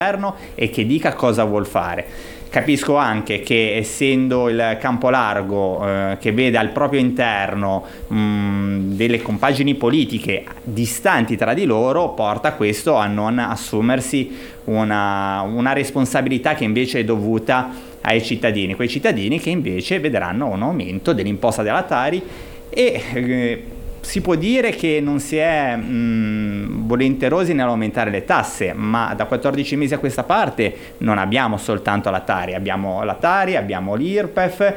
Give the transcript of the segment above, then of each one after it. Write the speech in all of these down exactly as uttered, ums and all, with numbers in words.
e che dica cosa vuol fare. Capisco anche che, essendo il campo largo eh, che vede al proprio interno mh, delle compagini politiche distanti tra di loro, porta questo a non assumersi una, una responsabilità che invece è dovuta ai cittadini, quei cittadini che invece vedranno un aumento dell'imposta della Tari e eh, si può dire che non si è mh, volenterosi nell'aumentare le tasse, ma da quattordici mesi a questa parte non abbiamo soltanto la Tari, abbiamo la Tari, abbiamo l'I R P E F,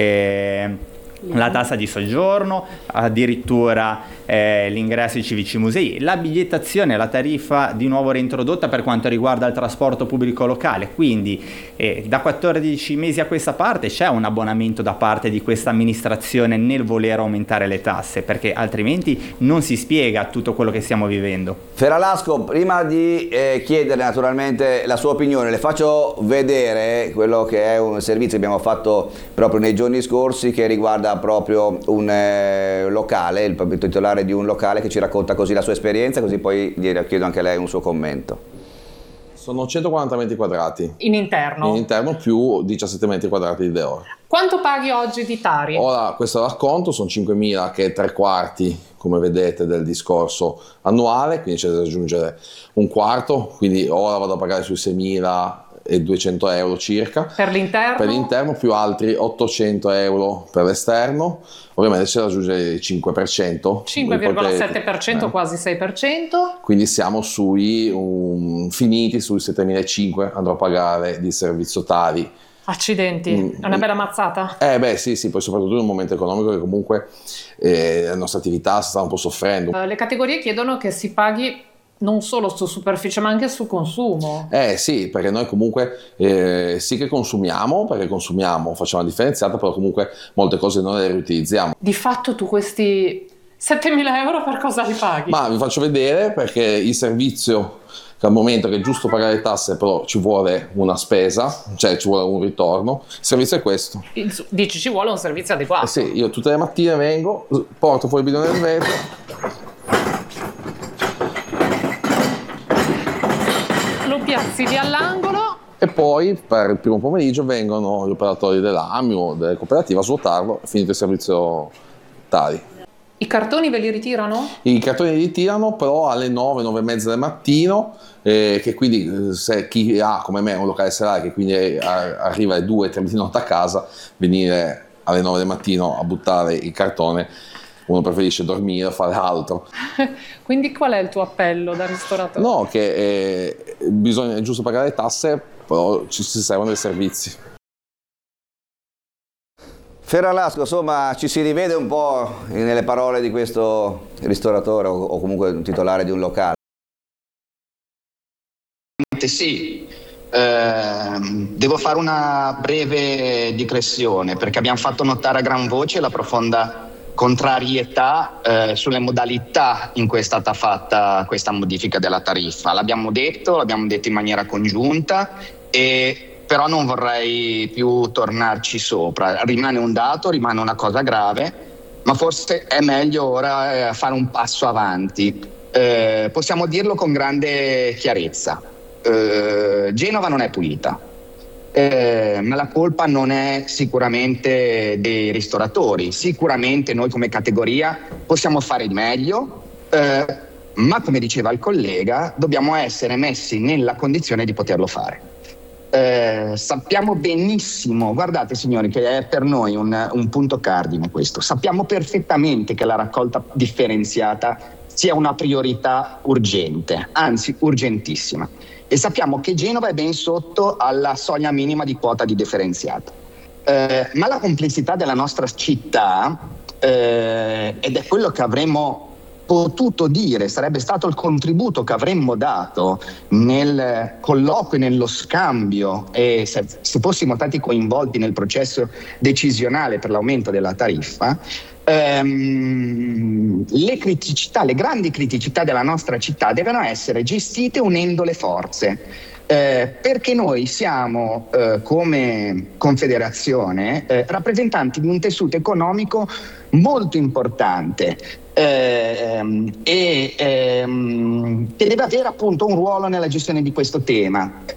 eh, la tassa di soggiorno, addirittura eh, l'ingresso ai civici musei, la bigliettazione, la tariffa di nuovo reintrodotta per quanto riguarda il trasporto pubblico locale. Quindi eh, da quattordici mesi a questa parte c'è un abbonamento da parte di questa amministrazione nel voler aumentare le tasse, perché altrimenti non si spiega tutto quello che stiamo vivendo. Feralasco, prima di eh, chiedere naturalmente la sua opinione, le faccio vedere quello che è un servizio che abbiamo fatto proprio nei giorni scorsi, che riguarda proprio un eh, locale, il titolare di un locale, che ci racconta così la sua esperienza, così poi chiedo anche a lei un suo commento. Sono centoquaranta metri quadrati. In interno? In interno più diciassette metri quadrati di deor. Quanto paghi oggi di Tari? Ora, questo racconto sono cinquemila, che è tre quarti, come vedete, del discorso annuale, quindi c'è da aggiungere un quarto, quindi ora vado a pagare sui seimiladuecento euro circa. Per l'interno? Per l'interno, più altri ottocento euro per l'esterno. Ovviamente c'è da aggiungere il cinque per cento. cinque virgola sette per cento, eh. Quasi sei per cento. Quindi siamo sui um, finiti sui settemilacinquecento, andrò a pagare di servizio Tari. Accidenti, mm, è una bella mazzata. Eh beh sì, sì, poi soprattutto in un momento economico che comunque eh, la nostra attività sta un po' soffrendo. Uh, le categorie chiedono che si paghi non solo su superficie ma anche su consumo. Eh sì, perché noi comunque eh, sì che consumiamo, perché consumiamo, facciamo la differenziata, però comunque molte cose noi le riutilizziamo. Di fatto tu questi settemila euro per cosa li paghi? Ma vi faccio vedere, perché il servizio, che al momento che è giusto pagare le tasse, però ci vuole una spesa, cioè ci vuole un ritorno, il servizio è questo. Dici ci vuole un servizio adeguato? Eh sì, io tutte le mattine vengo, porto fuori il bidone del vetro, lo piazzi lì all'angolo e poi per il primo pomeriggio vengono gli operatori dell'A M I o delle cooperative a svuotarlo, è finito il servizio Tari. I cartoni ve li ritirano? I cartoni li ritirano però alle nove, nove e mezza del mattino, eh, che quindi se chi ha come me un locale serale, che quindi è, arriva alle due, tre di notte a casa, venire alle nove del mattino a buttare il cartone, uno preferisce dormire o fare altro. Quindi qual è il tuo appello da ristoratore? No, che eh, bisogna, è giusto pagare le tasse, però ci si servono dei servizi. Feralasco, insomma, ci si rivede un po' nelle parole di questo ristoratore o, o comunque un titolare di un locale. Sì, eh, devo fare una breve digressione, perché abbiamo fatto notare a gran voce la profonda contrarietà eh, sulle modalità in cui è stata fatta questa modifica della tariffa. L'abbiamo detto, l'abbiamo detto in maniera congiunta, e però non vorrei più tornarci sopra. Rimane un dato, rimane una cosa grave, ma forse è meglio ora eh, fare un passo avanti. Eh, possiamo dirlo con grande chiarezza. Eh, Genova non è pulita, eh, ma la colpa non è sicuramente dei ristoratori. Sicuramente noi come categoria possiamo fare di meglio, eh, ma come diceva il collega, dobbiamo essere messi nella condizione di poterlo fare. Eh, sappiamo benissimo, guardate signori, che è per noi un, un punto cardine questo, sappiamo perfettamente che la raccolta differenziata sia una priorità urgente, anzi urgentissima, e sappiamo che Genova è ben sotto alla soglia minima di quota di differenziata, eh, ma la complessità della nostra città, eh, ed è quello che avremmo potuto dire, sarebbe stato il contributo che avremmo dato nel colloquio, nello scambio, e se, se fossimo stati coinvolti nel processo decisionale per l'aumento della tariffa, ehm, le criticità, le grandi criticità della nostra città devono essere gestite unendo le forze. Eh, perché noi siamo eh, come Confederazione eh, rappresentanti di un tessuto economico molto importante eh, e ehm, che deve avere appunto un ruolo nella gestione di questo tema.